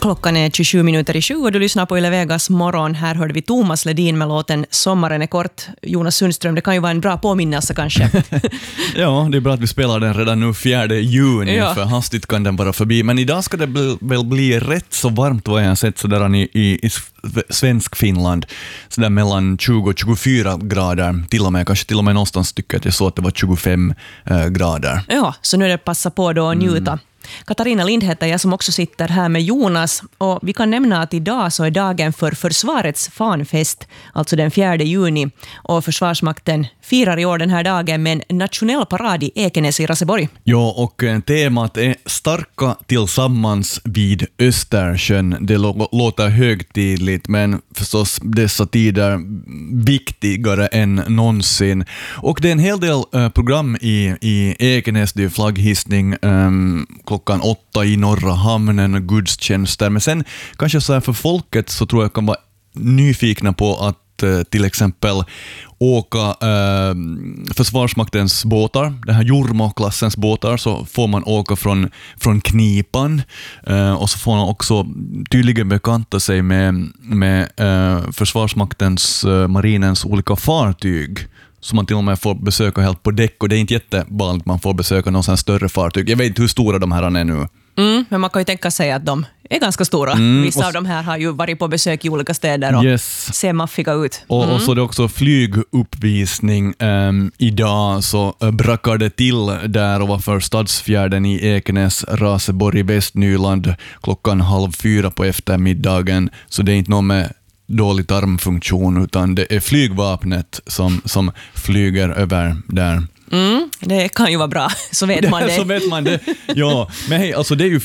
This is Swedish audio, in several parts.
Klockan är 27:07 och du lyssnar på Yle Vegas morgon. Här hörde vi Thomas Ledin med låten Sommaren är kort. Jonas Sundström, det kan ju vara en bra påminnelse kanske. Ja, det är bra att vi spelar den redan nu 4 juni, för hastigt kan den vara förbi. Men idag ska det väl bli rätt så varmt vad jag har sett sådär i svensk Finland. Sådär mellan 20 och 24 grader, kanske till och med någonstans tycker jag så att det var 25 grader. Ja, så nu är det passa på då att njuta. Katarina Lind heter jag som också sitter här med Jonas, och vi kan nämna att idag så är dagen för Försvarets fanfest, alltså den 4 juni, och Försvarsmakten firar i år den här dagen med en nationell parad i Ekenäs i Raseborg. Ja, och temat är starka tillsammans vid Östersjön. Det låter högtidligt, men förstås dessa tider viktigare än någonsin. Och det är en hel del program i Ekenäs, det är flagghissning, klockan 8 i Norra hamnen, gudstjänster. Men sen kanske så här för folket så tror jag kan vara nyfikna på att till exempel åka Försvarsmaktens båtar, den här Jormo-klassens båtar, så får man åka från Knipan, och så får man också tydligen bekanta sig med Försvarsmaktens, marinens olika fartyg, som man till och med får besöka helt på däck, och det är inte jättevanligt man får besöka någon sån större fartyg. Jag vet inte hur stora de här är nu. Men man kan ju tänka sig att de är ganska stora. Vissa av de här har ju varit på besök i olika städer och ser maffiga ut. Och så är det också flyguppvisning. Idag så brakar det till där ovanför Stadsfjärden i Ekenäs, Raseborg i Västnyland, klockan 3:30 på eftermiddagen. Så det är inte någon med dålig tarmfunktion, utan det är flygvapnet som flyger över där. Det kan ju vara bra, så vet man det. Så vet man det. Ja, men hej, alltså det är ju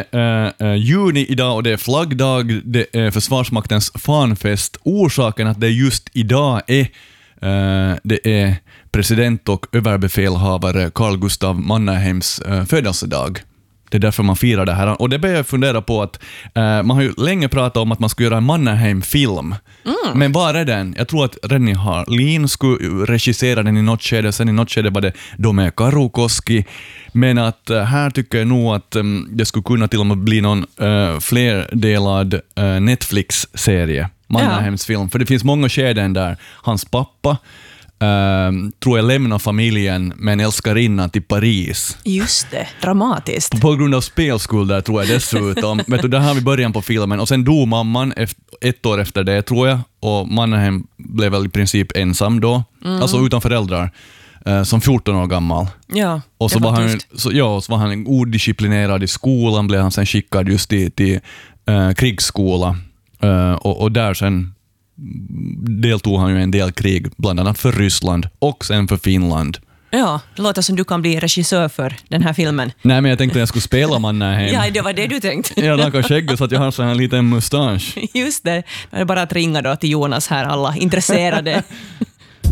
4 juni idag och det är flaggdag, det är Försvarsmaktens fanfest. Orsaken att det just idag är det är president och överbefälhavare Carl Gustaf Mannerheims födelsedag. Det är därför man firar det här. Och det börjar jag fundera på att man har ju länge pratat om att man skulle göra en Mannerheim-film. Men var är den? Jag tror att Renny Harlin skulle regissera den i något skede. Sen i något skede var det Dome Karukoski. Men att här tycker jag nog att det skulle kunna till och med bli någon flerdelad Netflix-serie. Mannerheims film. För det finns många skeden där hans pappa tror jag lämnar familjen med en älskarinna till Paris. Just det, dramatiskt. På grund av spelskulder tror jag dessutom. Vet du, där har vi början på filmen. Och sen dog mamman 1 år efter det tror jag. Och Mannerheim blev väl i princip ensam då. Alltså utan föräldrar. Som 14 år gammal. Ja, och så var han odisciplinerad i skolan. Blev han sen skickad just till krigsskola. Och där sen deltog han ju en del krig, bland annat för Ryssland och sen för Finland. Ja, det låter som du kan bli regissör för den här filmen. Nej, men jag tänkte att jag skulle spela Mannerheim. Ja, det var det du tänkte. Ja, han kan skägga så att jag har så här en liten mustasch. Just det. Det är bara att ringa då till Jonas här, alla intresserade.